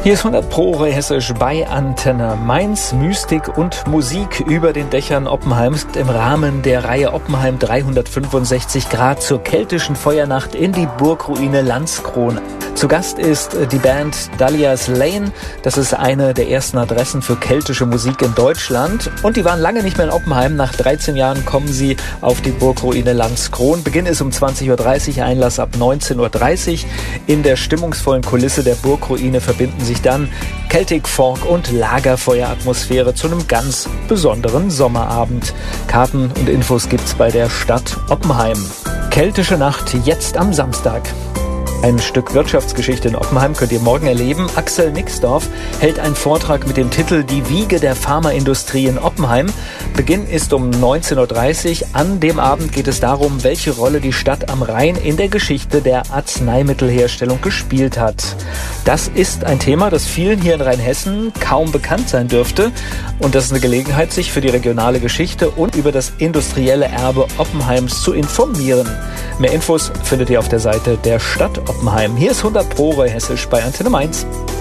Hier ist 100 Pro Hessisch bei Antenne Mainz. Mystik und Musik über den Dächern Oppenheims im Rahmen der Reihe Oppenheim 365 Grad zur keltischen Feuernacht in die Burgruine Landskron. Zu Gast ist die Band Dahlia's Lane. Das ist eine der ersten Adressen für keltische Musik in Deutschland. Und die waren lange nicht mehr in Oppenheim. Nach 13 Jahren kommen sie auf die Burgruine Landskron. Beginn ist um 20.30 Uhr, Einlass ab 19.30 Uhr. In der stimmungsvollen Kulisse der Burgruine verbinden sich dann Celtic Folk und Lagerfeueratmosphäre zu einem ganz besonderen Sommerabend. Karten und Infos gibt's bei der Stadt Oppenheim. Keltische Nacht jetzt am Samstag. Ein Stück Wirtschaftsgeschichte in Oppenheim könnt ihr morgen erleben. Axel Nixdorf hält einen Vortrag mit dem Titel Die Wiege der Pharmaindustrie in Oppenheim. Beginn ist um 19.30 Uhr. An dem Abend geht es darum, welche Rolle die Stadt am Rhein in der Geschichte der Arzneimittelherstellung gespielt hat. Das ist ein Thema, das vielen hier in Rheinhessen kaum bekannt sein dürfte. Und das ist eine Gelegenheit, sich für die regionale Geschichte und über das industrielle Erbe Oppenheims zu informieren. Mehr Infos findet ihr auf der Seite der Stadt Oppenheim. Hier ist 100 Pro Hessisch bei Antenne Mainz.